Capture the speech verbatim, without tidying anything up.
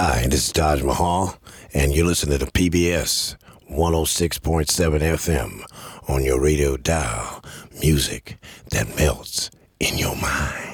Hi, this is Taj Mahal, and you're listening to P B S one oh six point seven F M on your radio dial. Music that melts in your mind.